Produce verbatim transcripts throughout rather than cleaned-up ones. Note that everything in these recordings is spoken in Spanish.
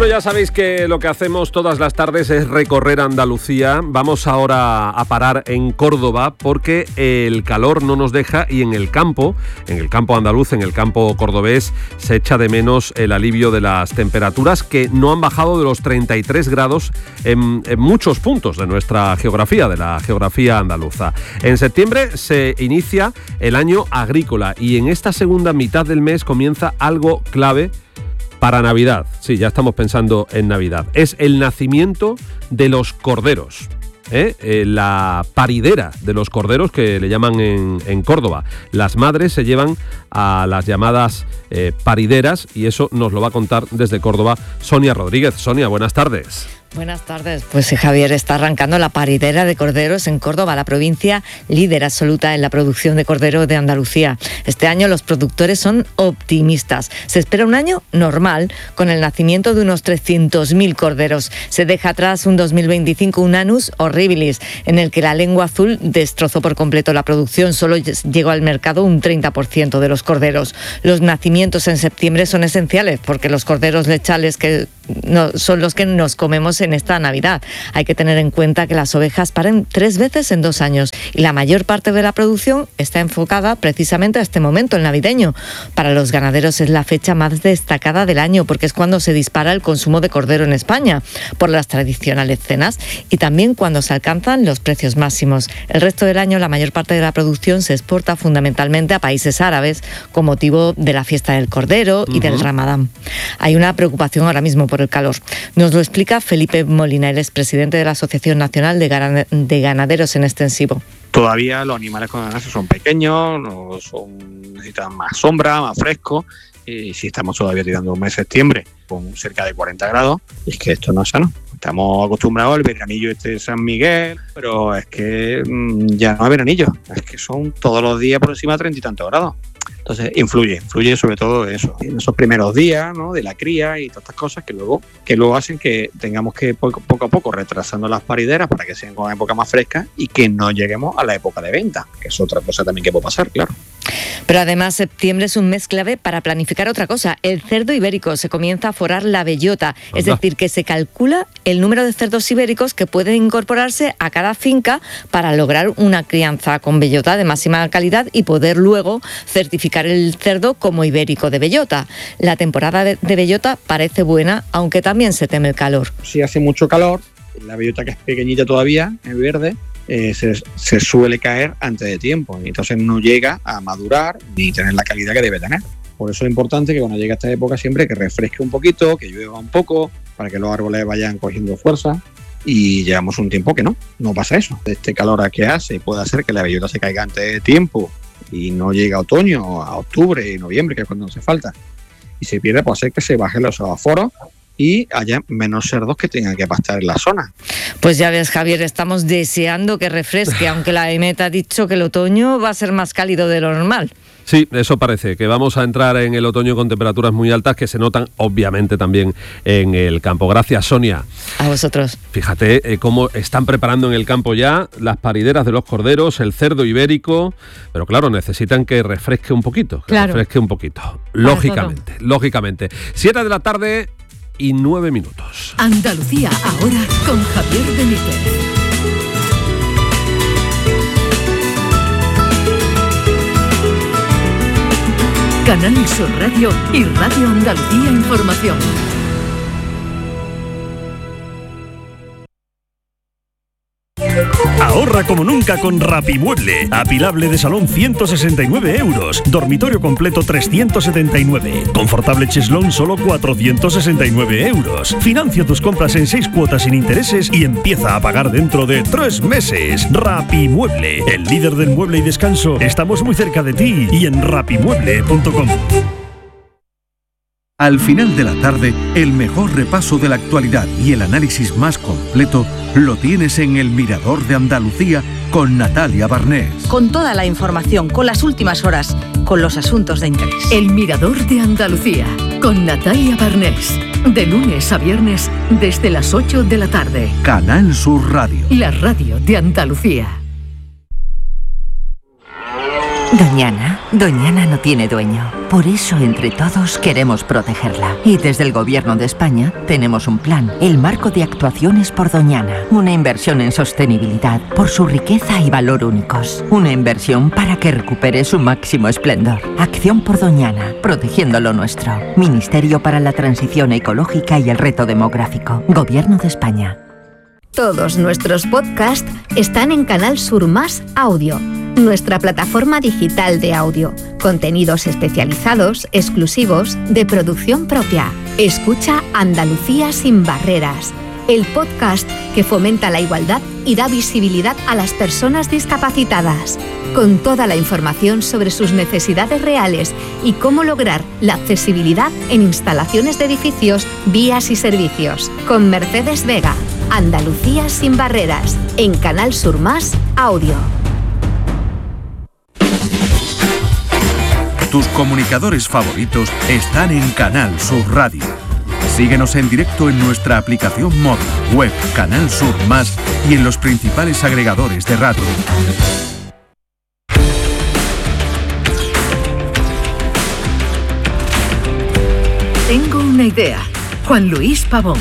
Bueno, ya sabéis que lo que hacemos todas las tardes es recorrer Andalucía. Vamos ahora a parar en Córdoba porque el calor no nos deja y en el campo, en el campo andaluz, en el campo cordobés, se echa de menos el alivio de las temperaturas que no han bajado de los treinta y tres grados en, en muchos puntos de nuestra geografía, de la geografía andaluza. En septiembre se inicia el año agrícola y en esta segunda mitad del mes comienza algo clave para Navidad. Sí, ya estamos pensando en Navidad. Es el nacimiento de los corderos. ¿Eh? Eh, la paridera de los corderos que le llaman en, en Córdoba. Las madres se llevan a las llamadas eh, parideras y eso nos lo va a contar desde Córdoba Sonia Rodríguez. Sonia, buenas tardes. Buenas tardes. Pues sí, Javier, está arrancando la paridera de corderos en Córdoba, la provincia líder absoluta en la producción de cordero de Andalucía. Este año los productores son optimistas. Se espera un año normal, con el nacimiento de unos trescientos mil corderos. Se deja atrás un dos mil veinticinco, un annus horribilis, en el que la lengua azul destrozó por completo la producción. Solo llegó al mercado un treinta por ciento de los corderos. Los nacimientos en septiembre son esenciales, porque los corderos lechales que no, son los que nos comemos en esta Navidad. Hay que tener en cuenta que las ovejas paren tres veces en dos años y la mayor parte de la producción está enfocada precisamente a este momento, el navideño. Para los ganaderos es la fecha más destacada del año porque es cuando se dispara el consumo de cordero en España por las tradicionales cenas y también cuando se alcanzan los precios máximos. El resto del año la mayor parte de la producción se exporta fundamentalmente a países árabes con motivo de la fiesta del cordero y uh-huh. del Ramadán. Hay una preocupación ahora mismo por el calor. Nos lo explica Felipe Molina, él es presidente de la Asociación Nacional de, Gan- de Ganaderos en Extensivo. Todavía los animales con ganas son pequeños, no son, necesitan más sombra, más fresco, y si estamos todavía tirando un mes de septiembre con cerca de cuarenta grados, es que esto no es sano. Estamos acostumbrados al veranillo este de San Miguel, pero es que mmm, ya no hay veranillo, es que son todos los días por encima de treinta y tantos grados. Entonces influye, influye sobre todo eso, en esos primeros días, ¿no?, de la cría y todas estas cosas que luego que luego hacen que tengamos que poco, poco a poco retrasando las parideras para que sean con la época más fresca y que no lleguemos a la época de venta, que es otra cosa también que puede pasar, claro. Pero además septiembre es un mes clave para planificar otra cosa. El cerdo ibérico, se comienza a forar la bellota, es decir, que se calcula el número de cerdos ibéricos que pueden incorporarse a cada finca para lograr una crianza con bellota de máxima calidad y poder luego certificar el cerdo como ibérico de bellota. La temporada de, de bellota parece buena, aunque también se teme el calor. Si hace mucho calor, la bellota que es pequeñita todavía, es verde, eh, se, se suele caer antes de tiempo y entonces no llega a madurar ni tener la calidad que debe tener. Por eso es importante que cuando llegue a esta época siempre que refresque un poquito, que llueva un poco, para que los árboles vayan cogiendo fuerza. Y llevamos un tiempo que no, no pasa eso. Este calor que hace puede hacer que la bellota se caiga antes de tiempo y no llega a otoño, a octubre y noviembre, que es cuando hace falta. Y se pierde, puede hacer que se bajen los aforos y haya menos cerdos que tengan que pastar en la zona. Pues ya ves, Javier, estamos deseando que refresque, aunque la E M E T ha dicho que el otoño va a ser más cálido de lo normal. Sí, eso parece, que vamos a entrar en el otoño con temperaturas muy altas que se notan obviamente también en el campo. Gracias, Sonia. A vosotros. Fíjate eh, cómo están preparando en el campo ya las parideras de los corderos, el cerdo ibérico, pero claro, necesitan que refresque un poquito, que claro. refresque un poquito, lógicamente, lógicamente. Siete de la tarde y nueve minutos. Andalucía ahora con Javier Benítez. Canal Sur Radio y Radio Andalucía Información. Ahorra como nunca con Rapimueble. Apilable de salón ciento sesenta y nueve euros. Dormitorio completo trescientos setenta y nueve. Confortable cheslón solo cuatrocientos sesenta y nueve euros. Financia tus compras en seis cuotas sin intereses y empieza a pagar dentro de tres meses. Rapimueble, el líder del mueble y descanso. Estamos muy cerca de ti y en rapimueble punto com. Al final de la tarde, el mejor repaso de la actualidad y el análisis más completo lo tienes en El Mirador de Andalucía con Natalia Barnés. Con toda la información, con las últimas horas, con los asuntos de interés. El Mirador de Andalucía con Natalia Barnés. De lunes a viernes desde las ocho de la tarde. Canal Sur Radio. La radio de Andalucía. Doñana, Doñana no tiene dueño. Por eso, entre todos, queremos protegerla. Y desde el Gobierno de España tenemos un plan, el Marco de Actuaciones por Doñana. Una inversión en sostenibilidad por su riqueza y valor únicos. Una inversión para que recupere su máximo esplendor. Acción por Doñana, protegiendo lo nuestro. Ministerio para la Transición Ecológica y el Reto Demográfico. Gobierno de España. Todos nuestros podcasts están en Canal Sur Más Audio, nuestra plataforma digital de audio. Contenidos especializados, exclusivos, de producción propia. Escucha Andalucía sin barreras, el podcast que fomenta la igualdad y da visibilidad a las personas discapacitadas, con toda la información sobre sus necesidades reales y cómo lograr la accesibilidad en instalaciones de edificios, vías y servicios. Con Mercedes Vega. Andalucía sin barreras, en Canal Sur Más Audio. Tus comunicadores favoritos están en Canal Sur Radio. Síguenos en directo en nuestra aplicación móvil, web, Canal Sur Más y en los principales agregadores de radio. Tengo una idea. Juan Luis Pavón.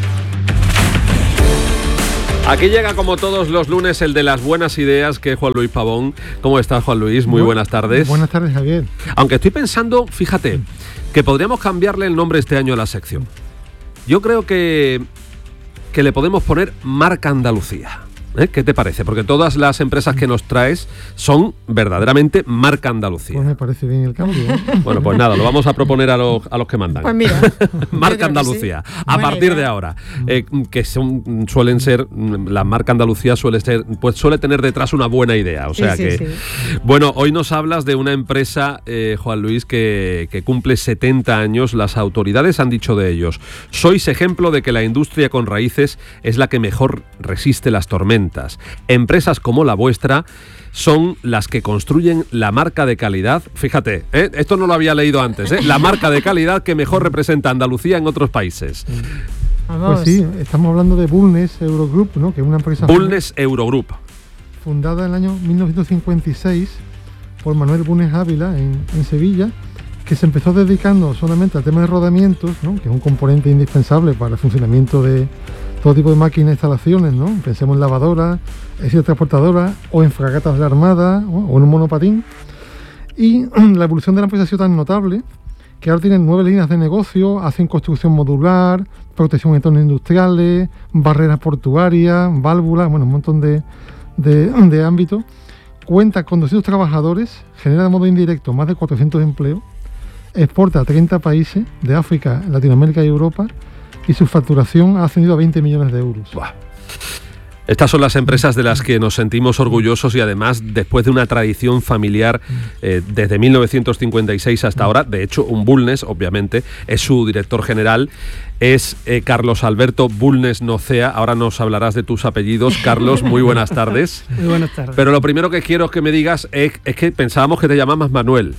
Aquí llega como todos los lunes el de las buenas ideas, que es Juan Luis Pavón. ¿Cómo estás, Juan Luis? Muy buenas tardes. Buenas tardes, Javier. Aunque estoy pensando, fíjate, que podríamos cambiarle el nombre este año a la sección. Yo creo que, que le podemos poner Marca Andalucía. ¿Eh? ¿Qué te parece? Porque todas las empresas que nos traes son verdaderamente Marca Andalucía. Pues me parece bien el cambio, ¿eh? Bueno, pues nada, lo vamos a proponer a los, a los que mandan. Pues mira. Marca Andalucía. Sí. A Buena partir idea. de ahora, eh, que son, suelen ser, la Marca Andalucía suele ser, pues suele tener detrás una buena idea. O sea sí, que, sí, sí. Bueno, hoy nos hablas de una empresa, eh, Juan Luis, que, que cumple setenta años. Las autoridades han dicho de ellos: sois ejemplo de que la industria con raíces es la que mejor resiste las tormentas. Empresas como la vuestra son las que construyen la marca de calidad. Fíjate, ¿eh? Esto no lo había leído antes, ¿eh? La marca de calidad que mejor representa a Andalucía en otros países. Pues sí, estamos hablando de Bulnes Eurogroup, ¿no? Que es una empresa Bulnes Eurogroup, fundada en el año mil novecientos cincuenta y seis por Manuel Bulnes Ávila en, en Sevilla, que se empezó dedicando solamente al tema de rodamientos, ¿no? Que es un componente indispensable para el funcionamiento de todo tipo de máquinas e instalaciones, ¿no? Pensemos en lavadoras, en transportadoras o en fragatas de la Armada o en un monopatín. Y la evolución de la empresa ha sido tan notable que ahora tienen nueve líneas de negocio, hacen construcción modular, protección en entornos industriales, barreras portuarias, válvulas, bueno, un montón de, de, de ámbitos. Cuenta con doscientos trabajadores, genera de modo indirecto más de cuatrocientos empleos, exporta a treinta países de África, Latinoamérica y Europa, y su facturación ha ascendido a veinte millones de euros. Buah. Estas son las empresas de las que nos sentimos orgullosos y además después de una tradición familiar eh, desde mil novecientos cincuenta y seis hasta ahora. De hecho, un Bulnes, obviamente, es su director general, es eh, Carlos Alberto Bulnes Nocea. Ahora nos hablarás de tus apellidos. Carlos, muy buenas tardes. Muy buenas tardes. Pero lo primero que quiero que me digas es, es que pensábamos que te llamabas Manuel.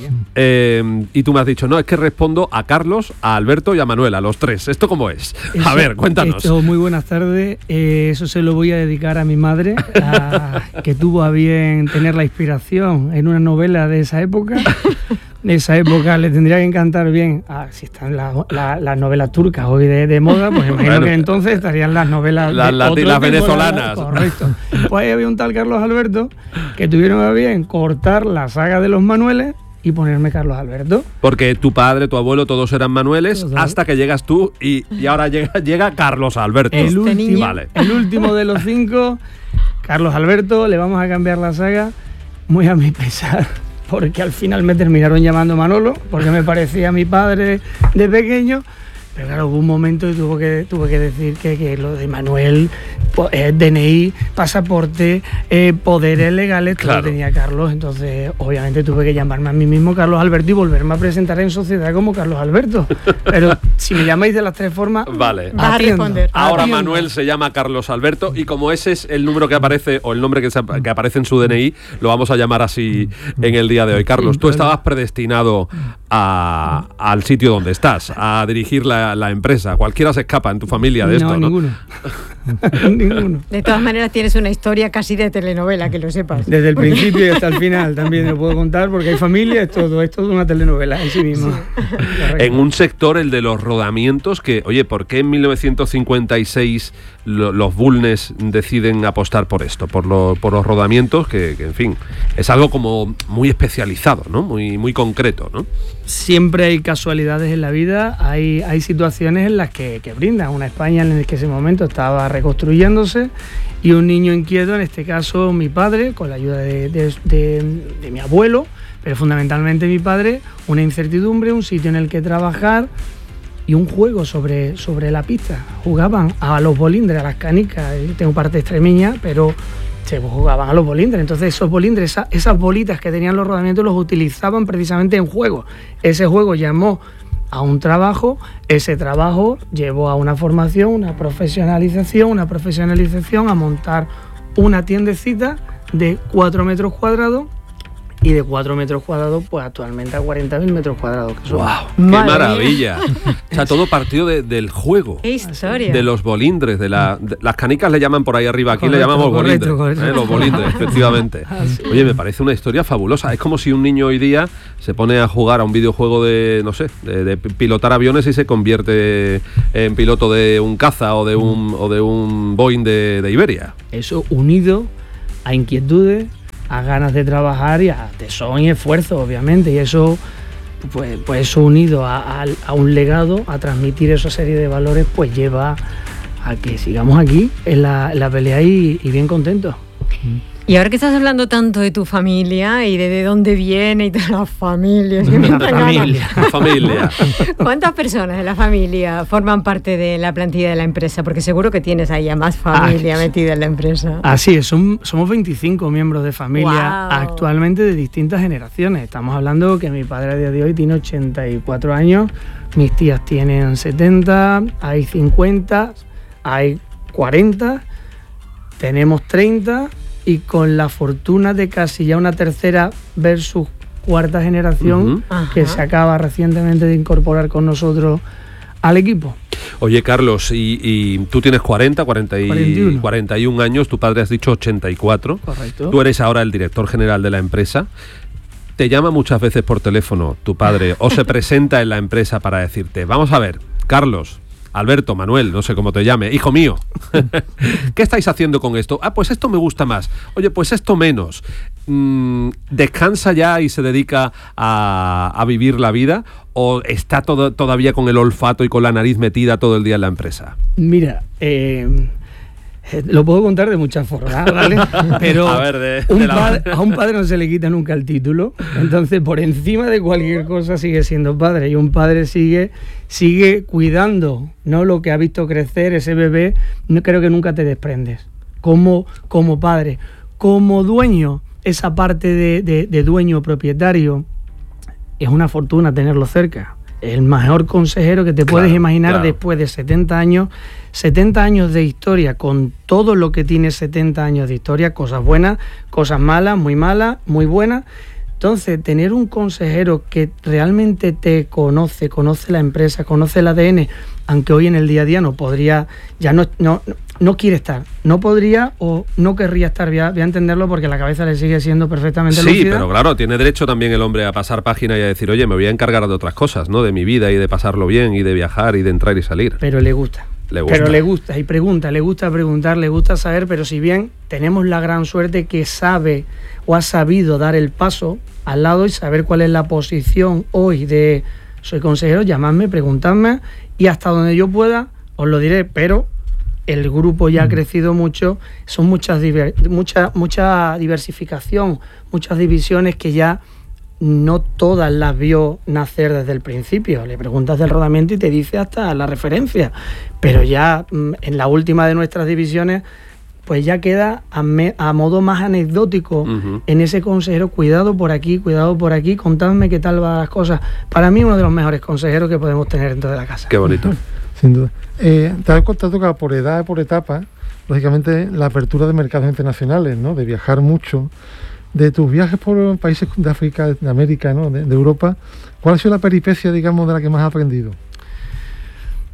Eh, y tú me has dicho, no, es que respondo a Carlos, a Alberto y a Manuel, a los tres. ¿Esto cómo es? Eso, a ver, cuéntanos. Esto, muy buenas tardes. Eh, eso se lo voy a dedicar a mi madre, a, que tuvo a bien tener la inspiración en una novela de esa época. De esa época le tendría que encantar bien. Ah, si están las la, la novelas turcas hoy de, de moda, pues imagino bueno, que entonces estarían las novelas la, de la, otro las tipo, venezolanas. La, correcto. Pues ahí había un tal Carlos Alberto que tuvieron a bien cortar la saga de los Manueles y ponerme Carlos Alberto. Porque tu padre, tu abuelo, todos eran Manueles, todos hasta que llegas tú y, y ahora llega, llega Carlos Alberto. El último, vale. el último de los cinco, Carlos Alberto, le vamos a cambiar la saga, muy a mi pesar, porque al final me terminaron llamando Manolo, porque me parecía mi padre de pequeño. Pero claro, hubo un momento y tuve que, tuve que decir que, que lo de Manuel, eh, D N I, pasaporte, eh, poderes legales, todo claro. tenía Carlos. Entonces, obviamente tuve que llamarme a mí mismo Carlos Alberto y volverme a presentar en sociedad como Carlos Alberto. Pero si me llamáis de las tres formas, vale. vas a responder. Ahora atiendo. Manuel se llama Carlos Alberto y como ese es el número que aparece o el nombre que, se, que aparece en su D N I, lo vamos a llamar así en el día de hoy. Carlos, tú estabas predestinado a, al sitio donde estás, a dirigir la, la empresa. Cualquiera se escapa en tu familia de no, esto, ¿no? Ninguno. Ninguno. De todas maneras tienes una historia casi de telenovela, que lo sepas. Desde el principio y hasta el final también lo puedo contar, porque hay familia, es todo, es todo una telenovela en sí mismo. Sí. En un sector, el de los rodamientos, que, oye, ¿por qué en mil novecientos cincuenta y seis lo, los Bulnes deciden apostar por esto, por, lo, por los rodamientos, que, que, en fin, es algo como muy especializado, ¿no? Muy, muy concreto, ¿no? Siempre hay casualidades en la vida, hay, hay situaciones en las que, que brindan. Una España en la que ese momento estaba reconstruyéndose y un niño inquieto, en este caso mi padre, con la ayuda de, de, de, de mi abuelo, pero fundamentalmente mi padre, una incertidumbre, un sitio en el que trabajar y un juego sobre, sobre la pista. Jugaban a los bolindres, a las canicas. Yo tengo parte extremeña, pero se jugaban a los bolindres. Entonces esos bolindres, esa, esas bolitas que tenían los rodamientos, los utilizaban precisamente en juego. Ese juego llamó a un trabajo, ese trabajo llevó a una formación, una profesionalización, una profesionalización a montar una tiendecita de cuatro metros cuadrados, y de cuatro metros cuadrados, pues actualmente a cuarenta mil metros cuadrados. Que son. ¡Wow! ¡Qué maravilla! O sea, todo partió de, del juego. ¡Qué historia! De los bolindres, de, la, de las canicas le llaman por ahí arriba, aquí correcto, le llamamos correcto, bolindres. correcto. ¿eh? Los bolindres, efectivamente. Ah, sí. Oye, me parece una historia fabulosa. Es como si un niño hoy día se pone a jugar a un videojuego de, no sé, de, de pilotar aviones y se convierte en piloto de un caza o de un, o de un Boeing de, de Iberia. Eso unido a inquietudes, a ganas de trabajar y a tesón y esfuerzo, obviamente, y eso pues, pues eso unido a, a, a un legado, a transmitir esa serie de valores, pues lleva a que sigamos aquí en la, en la pelea y, y bien contentos. Y ahora que estás hablando tanto de tu familia y de, de dónde viene y de las familias, que me la familia. La familia. ¿Cuántas personas de la familia forman parte de la plantilla de la empresa? Porque seguro que tienes ahí a más familia ah, metida en la empresa. Así es, son, somos veinticinco miembros de familia, wow, actualmente de distintas generaciones. Estamos hablando que mi padre a día de hoy tiene ochenta y cuatro años, mis tías tienen setenta, hay cincuenta, hay cuarenta, tenemos treinta... y con la fortuna de casi ya una tercera versus cuarta generación uh-huh. que se acaba recientemente de incorporar con nosotros al equipo. Oye, Carlos, y, y tú tienes cuarenta, cuarenta y, cuarenta y uno. cuarenta y un años, tu padre has dicho ochenta y cuatro. Correcto. Tú eres ahora el director general de la empresa. Te llama muchas veces por teléfono tu padre o se presenta en la empresa para decirte, vamos a ver, Carlos, Alberto, Manuel, no sé cómo te llame, hijo mío, ¿qué estáis haciendo con esto? Ah, pues esto me gusta más. Oye, pues esto menos. Mm, ¿descansa ya y se dedica a, a vivir la vida? ¿O está todo, todavía con el olfato y con la nariz metida todo el día en la empresa? Mira, eh... lo puedo contar de muchas formas, ¿vale? Pero a, ver, de, un de la... padre, a un padre no se le quita nunca el título, entonces por encima de cualquier cosa sigue siendo padre, y un padre sigue, sigue cuidando, ¿no? Lo que ha visto crecer ese bebé, no creo que nunca te desprendes, como, como padre, como dueño, esa parte de, de, de dueño propietario, es una fortuna tenerlo cerca. El mejor consejero que te claro, puedes imaginar claro. Después de setenta años, setenta años de historia, con todo lo que tiene setenta años de historia, cosas buenas, cosas malas, muy malas, muy buenas. Entonces, tener un consejero que realmente te conoce, conoce la empresa, conoce el A D N, aunque hoy en el día a día no podría, ya no, no, no quiere estar, no podría o no querría estar, voy a, voy a entenderlo porque la cabeza le sigue siendo perfectamente sí, lúcida. Sí, pero claro, tiene derecho también el hombre a pasar página y a decir, oye, me voy a encargar de otras cosas, ¿no? De mi vida y de pasarlo bien y de viajar y de entrar y salir. Pero le gusta. Le gusta. Pero le gusta y pregunta, le gusta preguntar, le gusta saber, pero si bien tenemos la gran suerte que sabe o ha sabido dar el paso al lado y saber cuál es la posición hoy de soy consejero, llamadme, preguntadme y hasta donde yo pueda os lo diré, pero el grupo ya ha crecido mucho, son muchas diver, mucha, mucha diversificación, muchas divisiones que ya no todas las vio nacer desde el principio. Le preguntas del rodamiento y te dice hasta la referencia, pero ya en la última de nuestras divisiones pues ya queda a, me, a modo más anecdótico uh-huh. en ese consejero, cuidado por aquí, cuidado por aquí, contadme qué tal van las cosas. Para mí uno de los mejores consejeros que podemos tener dentro de la casa. Qué bonito. Sin duda. Eh, te has tocado por edad y por etapa, lógicamente la apertura de mercados internacionales, ¿no? De viajar mucho. De tus viajes por países de África, de América, ¿no? de, de Europa, ¿cuál ha sido la peripecia, digamos, de la que más has aprendido?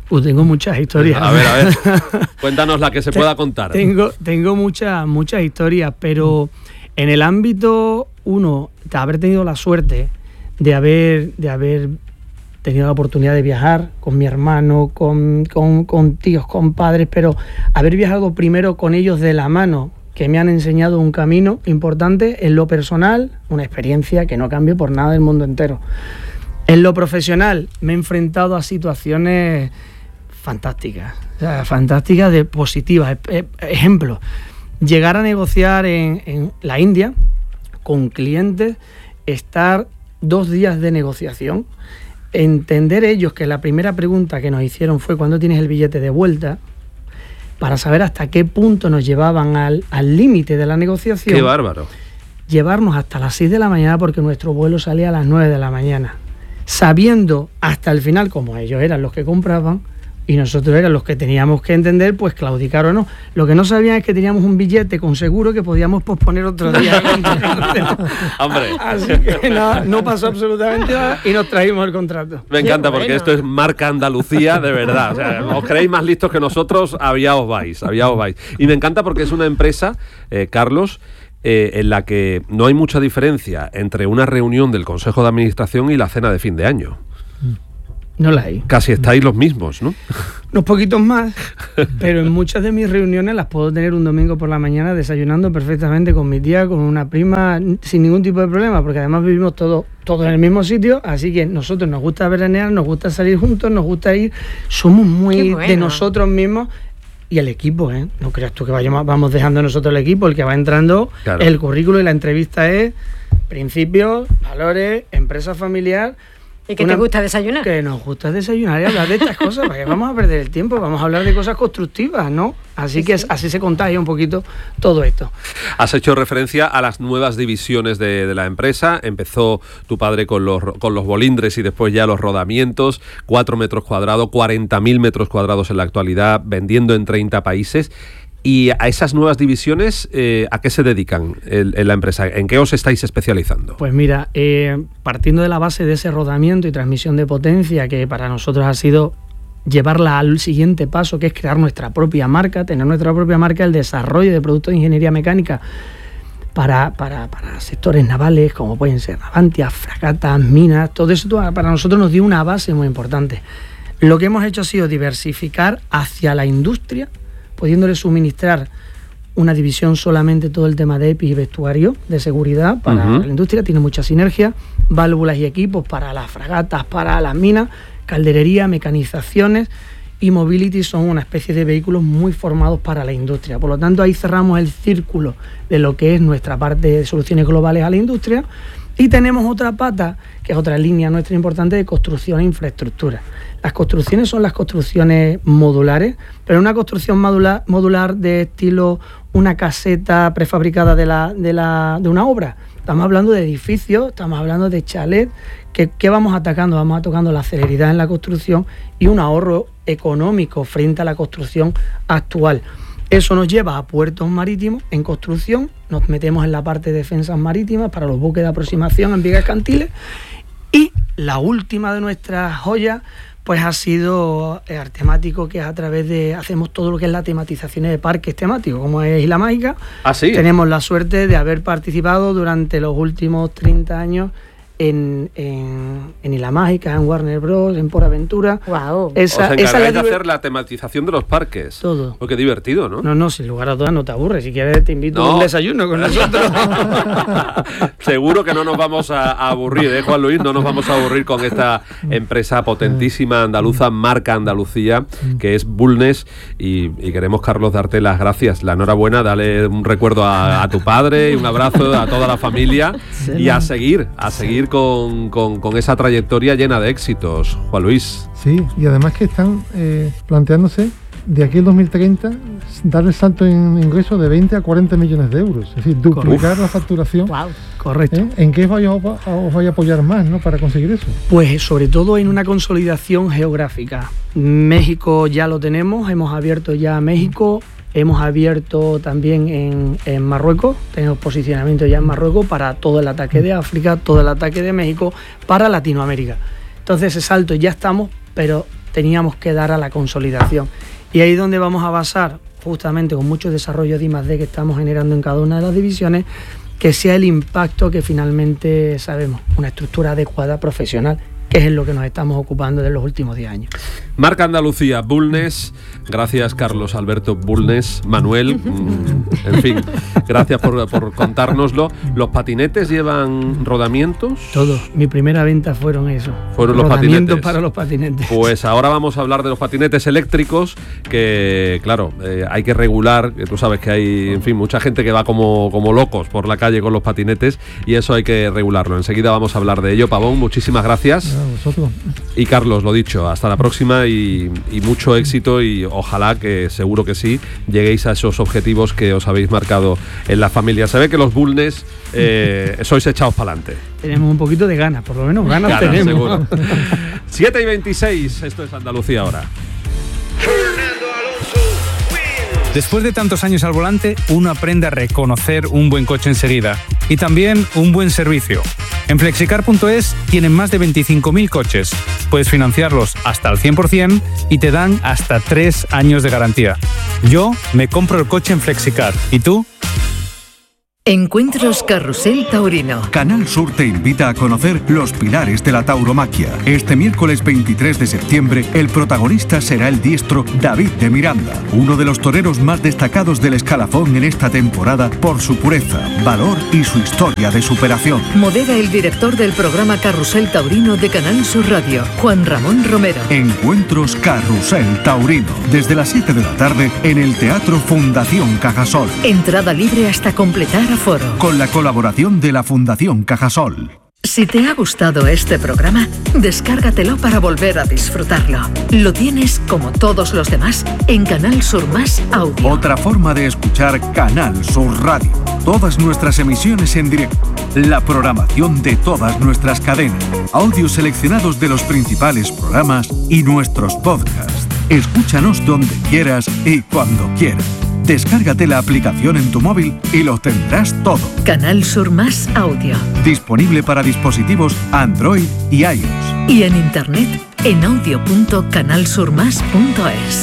Pues tengo muchas historias. A ver, a ver. Cuéntanos la que se pueda contar. Tengo, tengo muchas, muchas historias, pero en el ámbito, uno, de haber tenido la suerte de haber, de haber tenido la oportunidad de viajar con mi hermano, con, con, con tíos, con padres, pero haber viajado primero con ellos de la mano, que me han enseñado un camino importante en lo personal, una experiencia que no cambio por nada del mundo entero. En lo profesional me he enfrentado a situaciones fantásticas, o sea, fantásticas de positivas. Ejemplo, llegar a negociar en, en la India con clientes, estar dos días de negociación, entender ellos que la primera pregunta que nos hicieron fue ¿cuándo tienes el billete de vuelta?, para saber hasta qué punto nos llevaban al al límite de la negociación. ¡Qué bárbaro! Llevarnos hasta las seis de la mañana porque nuestro vuelo salía a las nueve de la mañana, sabiendo hasta el final, como ellos eran los que compraban y nosotros eran los que teníamos que entender, pues claudicar o no. Lo que no sabían es que teníamos un billete con seguro que podíamos posponer otro día. Hombre. Así que no, no pasó absolutamente nada y nos trajimos el contrato. Me encanta porque esto es marca Andalucía de verdad. O sea, os creéis más listos que nosotros, allá os vais, allá os vais. Y me encanta porque es una empresa, eh, Carlos, eh, en la que no hay mucha diferencia entre una reunión del Consejo de Administración y la cena de fin de año. No la hay. Casi estáis los mismos, ¿no? Unos poquitos más, pero en muchas de mis reuniones las puedo tener un domingo por la mañana desayunando perfectamente con mi tía, con una prima, sin ningún tipo de problema, porque además vivimos todos todos en el mismo sitio, así que nosotros nos gusta veranear, nos gusta salir juntos, nos gusta ir, somos muy bueno. de nosotros mismos. Y el equipo, ¿eh? No creas tú que vayamos, vamos dejando nosotros el equipo, el que va entrando, claro. El currículo y la entrevista es principios, valores, empresa familiar. ¿Y qué te gusta desayunar? Que nos gusta desayunar y hablar de estas cosas, porque vamos a perder el tiempo, vamos a hablar de cosas constructivas, ¿no? Así sí, que sí. así se contagia un poquito todo esto. Has hecho referencia a las nuevas divisiones de, de la empresa. Empezó tu padre con los, con los bolindres y después ya los rodamientos, cuatro metros cuadrados, cuarenta mil metros cuadrados en la actualidad, vendiendo en treinta países. Y a esas nuevas divisiones, eh, ¿a qué se dedican en, en la empresa? ¿En qué os estáis especializando? Pues mira, eh, partiendo de la base de ese rodamiento y transmisión de potencia, que para nosotros ha sido llevarla al siguiente paso, que es crear nuestra propia marca, tener nuestra propia marca, el desarrollo de productos de ingeniería mecánica para, para, para sectores navales, como pueden ser Navantia, fragatas, minas, todo eso para nosotros nos dio una base muy importante. Lo que hemos hecho ha sido diversificar hacia la industria, pudiéndole suministrar una división solamente todo el tema de E P I y vestuario de seguridad para uh-huh. la industria, tiene mucha sinergia, válvulas y equipos para las fragatas, para las minas, calderería, mecanizaciones y mobility son una especie de vehículos muy formados para la industria. Por lo tanto, ahí cerramos el círculo de lo que es nuestra parte de soluciones globales a la industria y tenemos otra pata, que es otra línea nuestra importante de construcción e infraestructura. Las construcciones son las construcciones modulares, pero una construcción modular, modular de estilo una caseta prefabricada de, la, de, la, de una obra. Estamos hablando de edificios, estamos hablando de chalet. ¿Qué, qué vamos atacando? Vamos atacando la celeridad en la construcción y un ahorro económico frente a la construcción actual. Eso nos lleva a puertos marítimos en construcción, nos metemos en la parte de defensas marítimas para los buques de aproximación en vigas cantiles y la última de nuestras joyas pues ha sido eh, Artemático, que es a través de, hacemos todo lo que es la tematización de parques temáticos, como es Isla Mágica. ¿Ah, sí? Tenemos la suerte de haber participado durante los últimos treinta años en, en, en Isla Mágica, en Warner Bros, en Por Aventura. Wow. Esa, Os encargáis esa de diver... hacer la tematización de los parques. Todo. Porque es divertido, ¿no? No, no, sin lugar a dudas no te aburres. Si quieres te invito no. a un desayuno con nosotros. Seguro que no nos vamos a, a aburrir, ¿eh, Juan Luis? No nos vamos a aburrir con esta empresa potentísima andaluza, marca Andalucía, que es Bulnes. Y, y queremos, Carlos, darte las gracias. La enhorabuena, dale un recuerdo a, a tu padre y un abrazo a toda la familia. Sí. Y a seguir, a seguir Con, con, con esa trayectoria llena de éxitos, Juan Luis. Sí, y además que están eh, planteándose de aquí al dos mil treinta dar el salto en ingresos de veinte a cuarenta millones de euros, es decir, duplicar Uf. la facturación. Wow. Correcto. ¿Eh? ¿En qué os vais, a, os vais a apoyar más, ¿no?, para conseguir eso? Pues sobre todo en una consolidación geográfica. México ya lo tenemos, hemos abierto ya México. Hemos abierto también en, en Marruecos, tenemos posicionamiento ya en Marruecos para todo el ataque de África, todo el ataque de México, para Latinoamérica. Entonces ese salto ya estamos, pero teníamos que dar a la consolidación. Y ahí es donde vamos a basar, justamente con mucho desarrollo de I más D que estamos generando en cada una de las divisiones, que sea el impacto que finalmente sabemos, una estructura adecuada, profesional, que es en lo que nos estamos ocupando de los últimos diez años. Marca Andalucía, Bulnes, gracias Carlos Alberto Bulnes, Manuel, mmm, en fin, gracias por, por contárnoslo. ¿Los patinetes llevan rodamientos? Todo, mi primera venta fueron eso. Fueron los patinetes. Para los patinetes. Pues ahora vamos a hablar de los patinetes eléctricos, que claro, eh, hay que regular, que tú sabes que hay, en fin, mucha gente que va como, como locos por la calle con los patinetes y eso hay que regularlo. Enseguida vamos a hablar de ello. Pavón, muchísimas gracias. A vosotros. Y Carlos, lo dicho, hasta la próxima y, y mucho éxito y ojalá que, seguro que sí, lleguéis a esos objetivos que os habéis marcado en la familia. Se ve que los Bulnes eh, sois echados para adelante. Tenemos un poquito de ganas, por lo menos ganas, ganas tenemos. Seguro. siete y veintiséis, esto es Andalucía ahora. Después de tantos años al volante, uno aprende a reconocer un buen coche enseguida y también un buen servicio. En flexicar punto es tienen más de veinticinco mil coches. Puedes financiarlos hasta al cien por ciento y te dan hasta tres años de garantía. Yo me compro el coche en Flexicar. ¿Y tú? Encuentros Carrusel Taurino. Canal Sur te invita a conocer los pilares de la tauromaquia. Este miércoles veintitrés de septiembre, el protagonista será el diestro David de Miranda, uno de los toreros más destacados del escalafón en esta temporada por su pureza, valor y su historia de superación. Modera el director del programa Carrusel Taurino de Canal Sur Radio, Juan Ramón Romero. Encuentros Carrusel Taurino, desde las siete de la tarde en el Teatro Fundación Cajasol. Entrada libre hasta completar aforo. Con la colaboración de la Fundación Cajasol. Si te ha gustado este programa, descárgatelo para volver a disfrutarlo. Lo tienes, como todos los demás, en Canal Sur Más Audio. Otra forma de escuchar Canal Sur Radio. Todas nuestras emisiones en directo. La programación de todas nuestras cadenas. Audios seleccionados de los principales programas y nuestros podcasts. Escúchanos donde quieras y cuando quieras. Descárgate la aplicación en tu móvil y lo tendrás todo. Canal Sur Más Audio. Disponible para dispositivos Android y iOS. Y en internet en audio punto canal sur más punto es.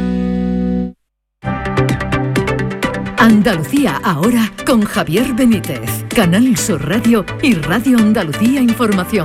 Andalucía ahora con Javier Benítez. Canal Sur Radio y Radio Andalucía Información.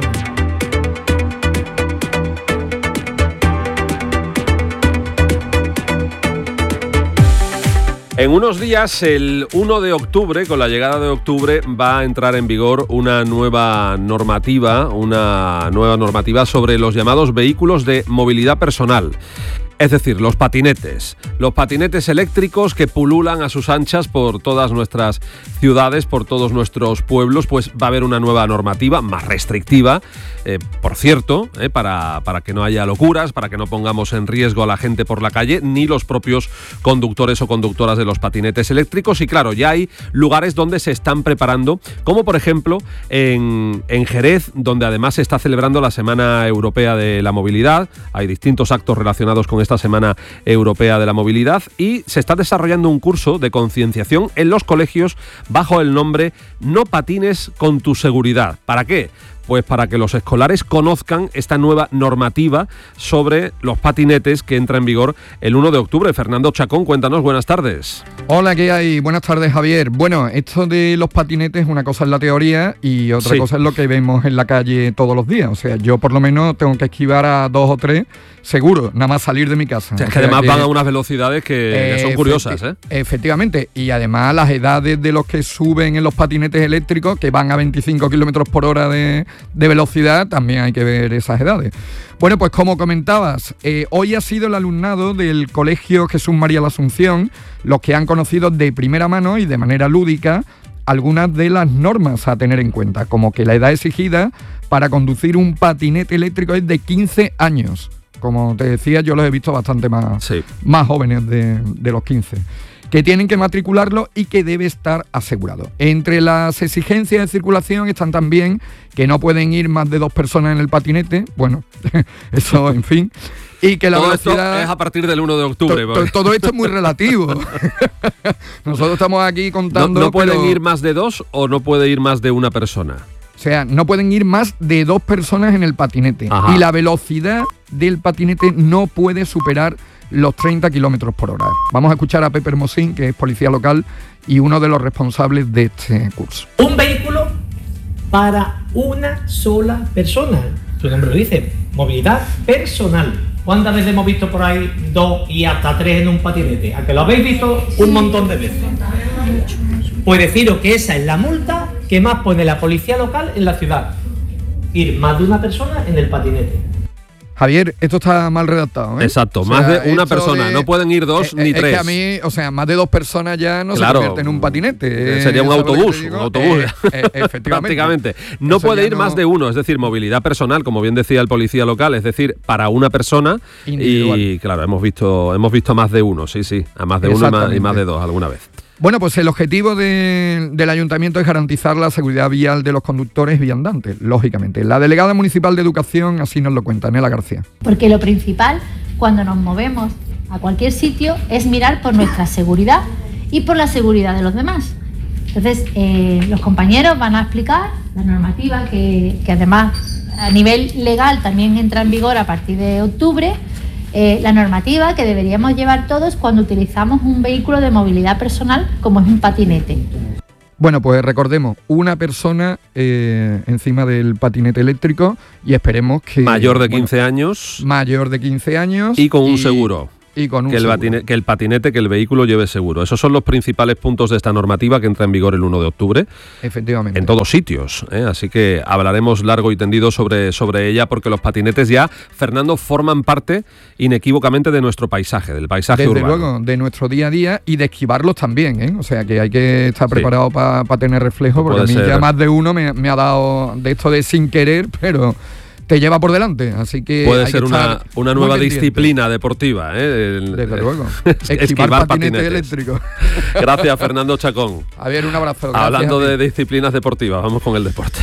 En unos días, el uno de octubre, con la llegada de octubre, va a entrar en vigor una nueva normativa, una nueva normativa sobre los llamados vehículos de movilidad personal. Es decir, los patinetes, los patinetes eléctricos que pululan a sus anchas por todas nuestras ciudades, por todos nuestros pueblos, pues va a haber una nueva normativa más restrictiva, eh, por cierto, eh, para, para que no haya locuras, para que no pongamos en riesgo a la gente por la calle, ni los propios conductores o conductoras de los patinetes eléctricos. Y claro, ya hay lugares donde se están preparando, como por ejemplo en, en Jerez, donde además se está celebrando la Semana Europea de la Movilidad. Hay distintos actos relacionados con esta Semana Europea de la Movilidad y se está desarrollando un curso de concienciación en los colegios bajo el nombre No patines con tu seguridad. ¿Para qué? Pues para que los escolares conozcan esta nueva normativa sobre los patinetes que entra en vigor el uno de octubre. Fernando Chacón, cuéntanos, buenas tardes. Hola, ¿qué hay? Buenas tardes, Javier. Bueno, esto de los patinetes, una cosa es la teoría y otra sí. cosa es lo que vemos en la calle todos los días. O sea, yo por lo menos tengo que esquivar a dos o tres, seguro, nada más salir de mi casa. O sea, es o que sea, además que, van a unas velocidades que, que son curiosas, ¿eh? Efectivamente, y además las edades de los que suben en los patinetes eléctricos, que van a veinticinco kilómetros por hora de, de velocidad, también hay que ver esas edades. Bueno, pues como comentabas, eh, hoy ha sido el alumnado del Colegio Jesús María la Asunción los que han conocido de primera mano y de manera lúdica algunas de las normas a tener en cuenta, como que la edad exigida para conducir un patinete eléctrico es de quince años. Como te decía, yo los he visto bastante más, sí. más jóvenes de, de los quince. Que tienen que matricularlo y que debe estar asegurado. Entre las exigencias de circulación están también que no pueden ir más de dos personas en el patinete. Bueno, eso, en fin. Y que la todo velocidad... esto es a partir del uno de octubre. To, to, todo esto es muy relativo. Nosotros estamos aquí contando... ¿No, no pueden pero... ir más de dos o no puede ir más de una persona? O sea, no pueden ir más de dos personas en el patinete. Ajá. Y la velocidad del patinete no puede superar los treinta kilómetros por hora. Vamos a escuchar a Pepe Hermosín, que es policía local y uno de los responsables de este curso. Un vehículo para una sola persona. Su nombre lo dice, movilidad personal. ¿Cuántas veces hemos visto por ahí dos y hasta tres en un patinete? ¿A que lo habéis visto? Un montón de veces. Pues deciros que esa es la multa que más pone la policía local en la ciudad. Ir más de una persona en el patinete. Javier, esto está mal redactado, ¿eh? Exacto, o más sea, de una persona, de, no pueden ir dos eh, ni es tres. Es que a mí, o sea, más de dos personas ya no claro, se convierte en un patinete. Sería un autobús, un autobús. Eh, eh, efectivamente. Prácticamente. No Eso puede ir no... más de uno, es decir, movilidad personal, como bien decía el policía local, es decir, para una persona. Individual. Y claro, hemos visto, hemos visto más de uno, sí, sí, a más de uno y más, y más de dos alguna vez. Bueno, pues el objetivo de, del ayuntamiento es garantizar la seguridad vial de los conductores y viandantes, lógicamente. La delegada municipal de Educación así nos lo cuenta, Nela García. Porque lo principal cuando nos movemos a cualquier sitio es mirar por nuestra seguridad y por la seguridad de los demás. Entonces, eh, los compañeros van a explicar la normativa que, que además a nivel legal también entra en vigor a partir de octubre. Eh, la normativa que deberíamos llevar todos cuando utilizamos un vehículo de movilidad personal como es un patinete. Bueno, pues recordemos, una persona eh, encima del patinete eléctrico y esperemos que... Mayor de quince bueno, años. Mayor de quince años. Y con un y, seguro. Y con un que, el patinete, que el patinete, que el vehículo lleve seguro. Esos son los principales puntos de esta normativa que entra en vigor el uno de octubre. Efectivamente. En todos sitios, ¿eh? Así que hablaremos largo y tendido sobre, sobre ella, porque los patinetes ya, Fernando, forman parte inequívocamente de nuestro paisaje, del paisaje Desde urbano. Desde luego, de nuestro día a día y de esquivarlos también, ¿eh? O sea que hay que estar preparado sí. para pa tener reflejo, porque a mí ser. ya más de uno me, me ha dado de esto de sin querer, pero... te lleva por delante, así que puede hay ser que una, una nueva disciplina deportiva, ¿eh? El, Desde luego. Esquivar, esquivar patinete patinetes. eléctrico. Gracias, Fernando Chacón. Javier, un abrazo. Hablando de disciplinas deportivas, vamos con el deporte.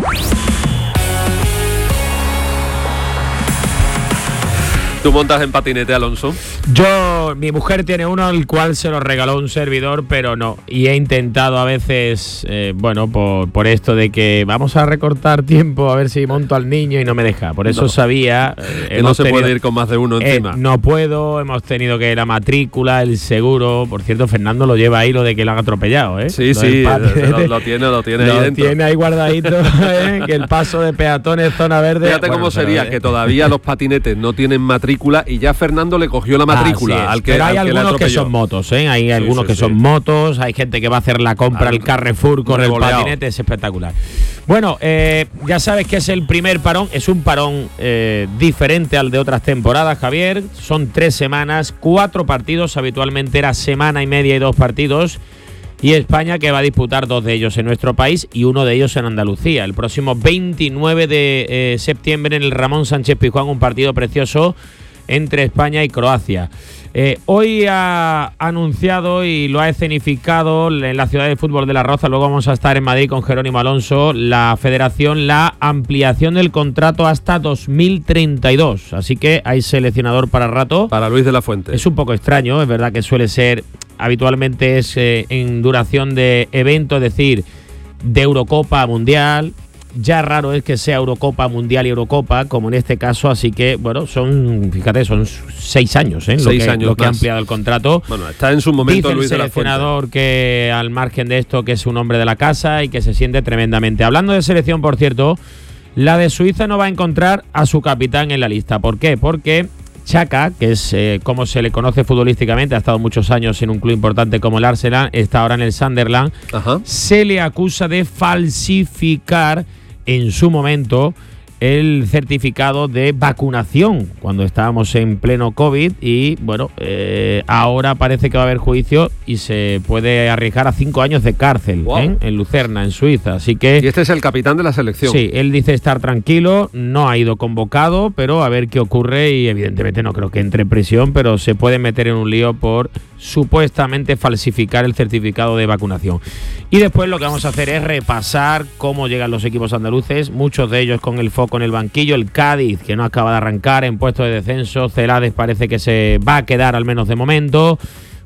¿Tú montas en patinete, Alonso? Yo, mi mujer tiene uno al cual se lo regaló un servidor, pero no. Y he intentado a veces, eh, bueno, por, por esto de que vamos a recortar tiempo a ver si monto al niño y no me deja. Por eso no. sabía... Eh, que no se tenido, puede ir con más de uno encima. Eh, no puedo, hemos tenido que la matrícula, el seguro... Por cierto, Fernando lo lleva ahí lo de que lo han atropellado, ¿eh? Sí, lo sí, lo, lo tiene, lo tiene lo ahí dentro. Lo tiene ahí guardadito, ¿eh? Que el paso de peatones, zona verde... Fíjate bueno, cómo sería, pero, que todavía los patinetes no tienen matrícula y ya Fernando le cogió la matrícula al que Pero hay al que algunos que son motos, ¿eh? Hay sí, algunos sí, que sí. son motos, hay gente que va a hacer la compra al Carrefour con el patinete, es espectacular. Bueno, eh, ya sabes que es el primer parón, es un parón eh, diferente al de otras temporadas, Javier. Son tres semanas, cuatro partidos, habitualmente era semana y media y dos partidos. Y España que va a disputar dos de ellos en nuestro país y uno de ellos en Andalucía. El próximo veintinueve de eh, septiembre en el Ramón Sánchez Pizjuán, un partido precioso entre España y Croacia. Eh, hoy ha anunciado y lo ha escenificado en la ciudad de fútbol de La Roza, luego vamos a estar en Madrid con Jerónimo Alonso, la federación, la ampliación del contrato hasta dos mil treinta y dos. Así que hay seleccionador para rato. Para Luis de la Fuente. Es un poco extraño, es verdad que suele ser, habitualmente es eh, en duración de evento, es decir, de Eurocopa Mundial. Ya raro es que sea Eurocopa, Mundial y Eurocopa, como en este caso, así que, bueno, son, fíjate, son seis años, ¿eh? Seis lo que, años lo que más. ha ampliado el contrato. Bueno, está en su momento Dice Luis el de la Fuente. seleccionador que, al margen de esto, que es un hombre de la casa y que se siente tremendamente. Hablando de selección, por cierto, la de Suiza no va a encontrar a su capitán en la lista. ¿Por qué? Porque Xhaka, que es eh, como se le conoce futbolísticamente, ha estado muchos años en un club importante como el Arsenal, está ahora en el Sunderland, Ajá. se le acusa de falsificar en su momento el certificado de vacunación cuando estábamos en pleno COVID y bueno, eh, ahora parece que va a haber juicio y se puede arriesgar a cinco años de cárcel, wow. ¿eh? En Lucerna, en Suiza, así que... Y este es el capitán de la selección. Sí, él dice estar tranquilo, no ha ido convocado, pero a ver qué ocurre y evidentemente no creo que entre en prisión, pero se puede meter en un lío por supuestamente falsificar el certificado de vacunación. Y después lo que vamos a hacer es repasar cómo llegan los equipos andaluces, muchos de ellos con el foco en el banquillo, el Cádiz que no acaba de arrancar en puesto de descenso, Celades parece que se va a quedar al menos de momento,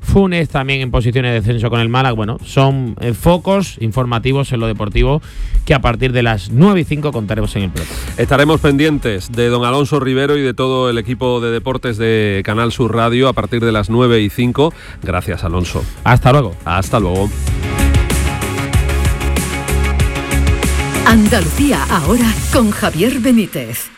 Funes también en posiciones de descenso con el Málaga. Bueno, son eh, focos informativos en lo deportivo que a partir de las nueve y cinco contaremos en el programa. Estaremos pendientes de don Alonso Rivero y de todo el equipo de deportes de Canal Sur Radio a partir de las nueve y cinco. Gracias, Alonso. Hasta luego. Hasta luego. Andalucía ahora con Javier Benítez.